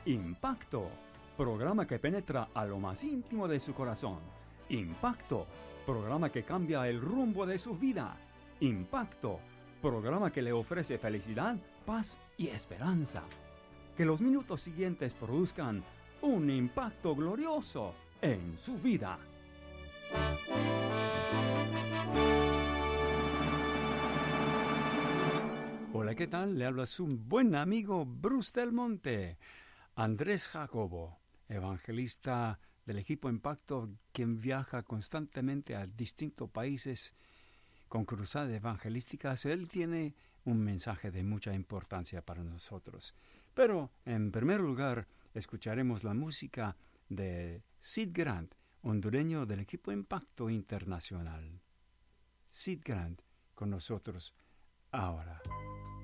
Impacto, programa que penetra a lo más íntimo de su corazón. Impacto, programa que cambia el rumbo de su vida. Impacto, programa que le ofrece felicidad, paz y esperanza. Que los minutos siguientes produzcan un impacto glorioso en su vida. Hola, ¿qué tal? Le habla su buen amigo Bruce Del Monte. Andrés Jacobo, evangelista del equipo Impacto, quien viaja constantemente a distintos países con cruzadas evangelísticas. Él tiene un mensaje de mucha importancia para nosotros. Pero, en primer lugar, escucharemos la música de Sid Grant, hondureño del equipo Impacto Internacional. Sid Grant con nosotros ahora.